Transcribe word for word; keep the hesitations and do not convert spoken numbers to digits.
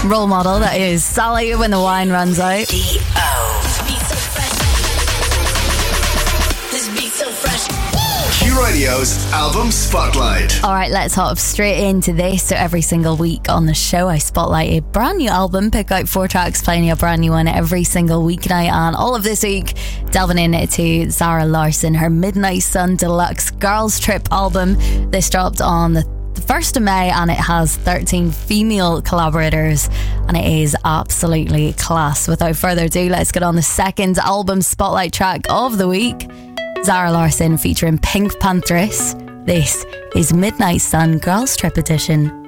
Role model, that is Sally When the Wine Runs Out. D O. This beat so fresh. Q Radio's Album Spotlight. Alright, let's hop straight into this. So every single week on the show I spotlight a brand new album, pick out four tracks, playing a brand new one every single weeknight. And all of this week, delving into Zara Larsson, her Midnight Sun Deluxe Girls Trip album. This dropped on the first of May and it has thirteen female collaborators and it is absolutely class. Without further ado, let's get on the second album spotlight track of the week. Zara Larsson featuring Pink Panthers. This is Midnight Sun Girls Trip Edition.